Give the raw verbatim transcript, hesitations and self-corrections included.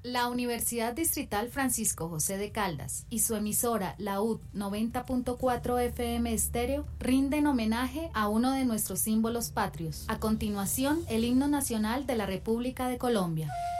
La Universidad Distrital Francisco José de Caldas y su emisora La U D noventa punto cuatro F M Estéreo rinden homenaje a uno de nuestros símbolos patrios. A continuación, el himno nacional de la República de Colombia.